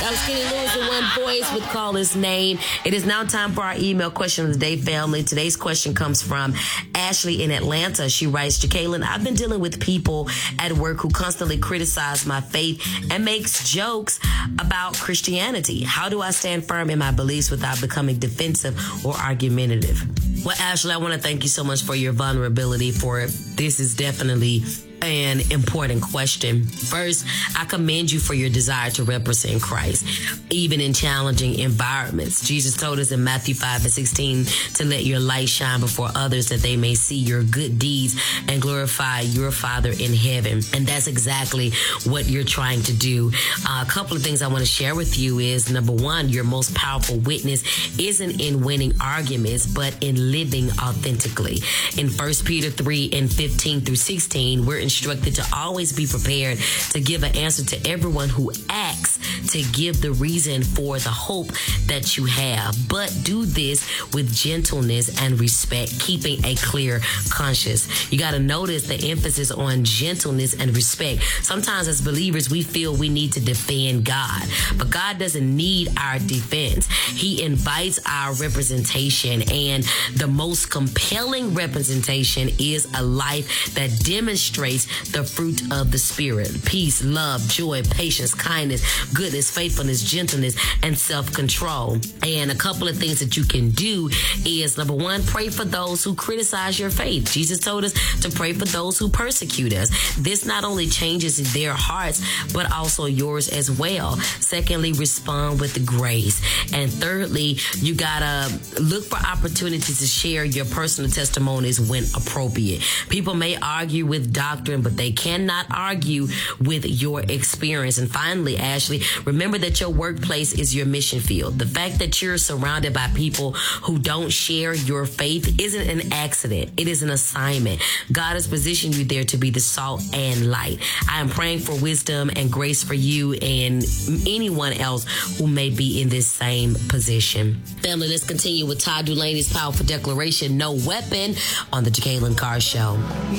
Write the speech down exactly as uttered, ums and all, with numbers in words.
That was Kenny Lewis in one voice with Call His Name. It is now time for our email question of the day, family. Today's question comes from Ashley in Atlanta. She writes, Jacqueline, I've been dealing with people at work who constantly criticize my faith and makes jokes about Christianity. How do I stand firm in my beliefs without becoming defensive or argumentative? Well, Ashley, I want to thank you so much for your vulnerability for it. This is definitely an important question. First, I commend you for your desire to represent Christ, even in challenging environments. Jesus told us in Matthew five and sixteen to let your light shine before others that they may see your good deeds and glorify your Father in heaven. And that's exactly what you're trying to do. Uh, a couple of things I want to share with you is, number one, your most powerful witness isn't in winning arguments, but in living authentically. In First Peter three and fifteen through sixteen, we're instructed to always be prepared to give an answer to everyone who asks to give the reason for the hope that you have. But do this with gentleness and respect, keeping a clear conscience. You got to notice the emphasis on gentleness and respect. Sometimes as believers, we feel we need to defend God, but God doesn't need our defense. He invites our representation, and the most compelling representation is a life that demonstrates the fruit of the Spirit: peace, love, joy, patience, kindness, goodness, faithfulness, gentleness, and self-control. And a couple of things that you can do is, number one, pray for those who criticize your faith. Jesus told us to pray for those who persecute us. This not only changes their hearts, but also yours as well. Secondly, respond with grace. And thirdly, you gotta look for opportunities to share your personal testimonies when appropriate. People may argue with doctrine, but they cannot argue with your experience. And finally, Ashley, remember that your workplace is your mission field. The fact that you're surrounded by people who don't share your faith isn't an accident. It is an assignment. God has positioned you there to be the salt and light. I am praying for wisdom and grace for you and anyone else who may be in this same position. Family, let's continue with Todd Dulaney's powerful declaration, no weapon, on the Jacqueline Carr Show.